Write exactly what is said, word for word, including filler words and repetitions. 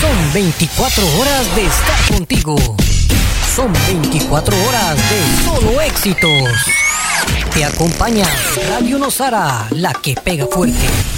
Son veinticuatro horas de estar contigo. Son veinticuatro horas de solo éxitos. Te acompaña Radio Nosara, la que pega fuerte.